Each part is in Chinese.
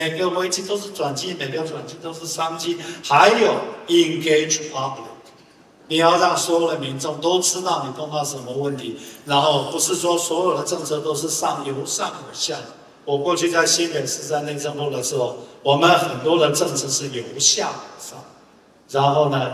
每个危机都是转机，每个转机都是商机。还有 engage public， 你要让所有的民众都知道你碰到什么问题，然后不是说所有的政策都是由上而下。我过去在新北市在内政部的时候，我们很多的政策是由下而上，然后呢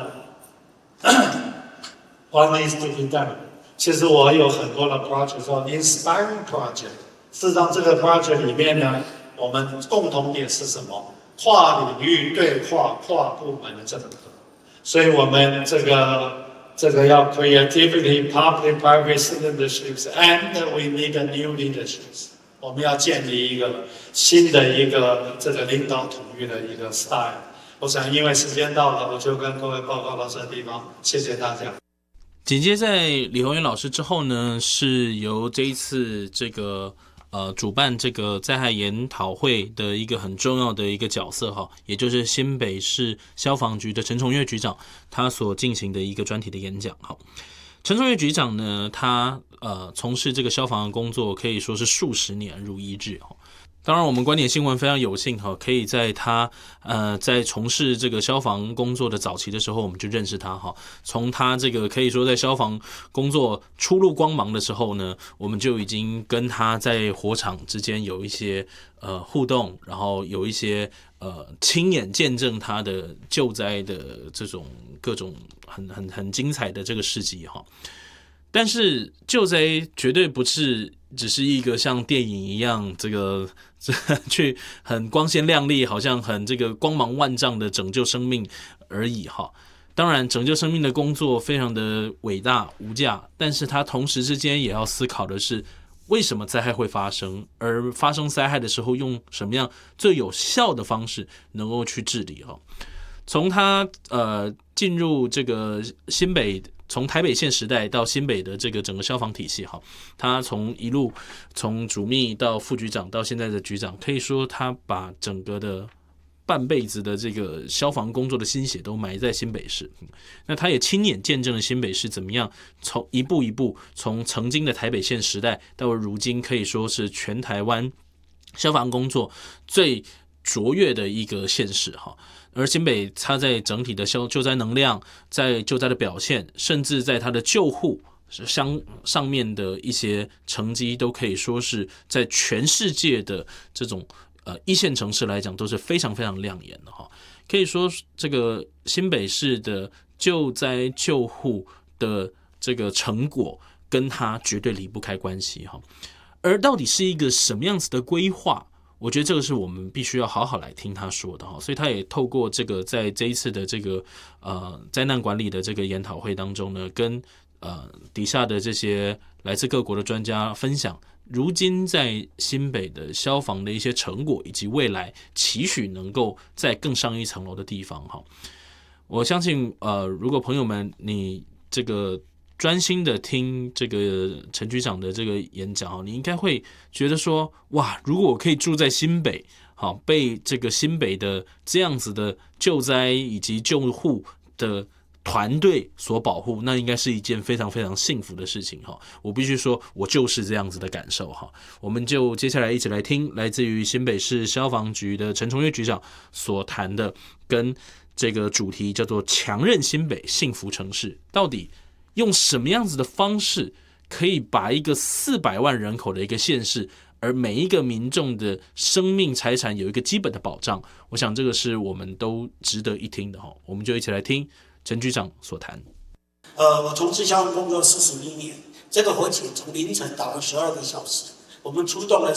，what needs to be done？ 其实我有很多的 project 叫 inspiring project， 事实上这个 project 里面呢，我们共同点是什么？跨领域对话、跨部门的整合。所以我们这个要 creativity, public-private synergies, and we need a new leaderships。我们要建立一个新的一个这个领导统御的一个 style。我想因为时间到了，我就跟各位报告到这个地方，谢谢大家。 紧接在李宏源老师之后呢，是由这一次这个主办这个灾害研讨会的一个很重要的一个角色哈，也就是新北市消防局的陈崇岳局长，他所进行的一个专题的演讲哈。陈崇岳局长呢，他从事这个消防的工作可以说是数十年如一日哈。当然，我们观点新闻非常有幸哈，可以在他在从事这个消防工作的早期的时候，我们就认识他哈。从他这个可以说在消防工作初露光芒的时候呢，我们就已经跟他在火场之间有一些互动，然后有一些亲眼见证他的救灾的这种各种很精彩的这个事迹哈。但是救灾绝对不是只是一个像电影一样去很光鲜亮丽，好像很这个光芒万丈的拯救生命而已哈。当然，拯救生命的工作非常的伟大无价，但是它同时之间也要思考的是，为什么灾害会发生，而发生灾害的时候用什么样最有效的方式能够去治理哈。从他进入这个新北。从台北县时代到新北的这个整个消防体系哈，他一路从主秘到副局长到现在的局长，可以说他把整个的半辈子的这个消防工作的心血都埋在新北市。那他也亲眼见证了新北市怎么样从一步一步从曾经的台北县时代到如今可以说是全台湾消防工作最卓越的一个县市哈。而新北它在整体的救灾能量，在救灾的表现，甚至在它的救护上面的一些成绩，都可以说是在全世界的这种一线城市来讲都是非常非常亮眼的哈。可以说这个新北市的救灾救护的这个成果跟它绝对离不开关系哈。而到底是一个什么样子的规划？我觉得这个是我们必须要好好来听他说的哈，所以他也透过这个在这一次的这个灾难管理的这个研讨会当中呢，跟底下的这些来自各国的专家分享，如今在新北的消防的一些成果，以及未来期许能够再更上一层楼的地方哈。我相信如果朋友们你这个专心的听这个陈局长的这个演讲，你应该会觉得说，哇，如果我可以住在新北，好，被这个新北的这样子的救灾以及救护的团队所保护，那应该是一件非常非常幸福的事情哈。我必须说，我就是这样子的感受哈。我们就接下来一起来听来自于新北市消防局的陈崇岳局长所谈的，跟这个主题叫做"强韧新北幸福城市"，到底用什么样子的方式可以把一个400万人口的一个县市，而每一个民众的生命财产有一个基本的保障，我想这个是我们都值得一听的哈。我们就一起来听陈局长所谈。 我从事消防工作41年，这个火警从凌晨打了12个小时，我们出动了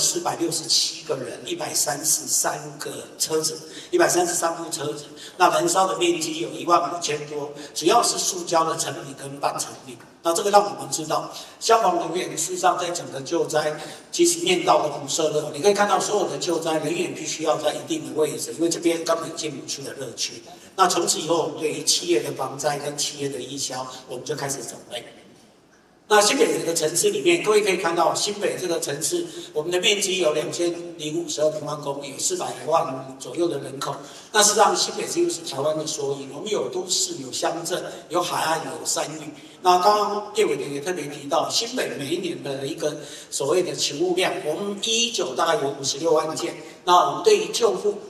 467个人，133个车子，133部车子，那燃烧的面积有15000多，主要是塑胶的成品跟半成品。那这个让我们知道，消防人员事实上在整个救灾，其实面到的辐射热，你可以看到所有的救灾人员必须要在一定的位置，因为这边根本进不去的热区。那从此以后，我们对于企业的防灾跟企业的义消，我们就开始准备。 那新北这个城市里面，各位可以看到，新北这个城市，我们的面积有2052平方公里，有400万左右的人口。那事实上，新北市又是台湾的缩影。我们有都市，有乡镇，有海岸，有山域。那刚刚叶委员也特别提到，新北每一年的一个所谓的勤务量，我们119大概有56万件。那我们对于救护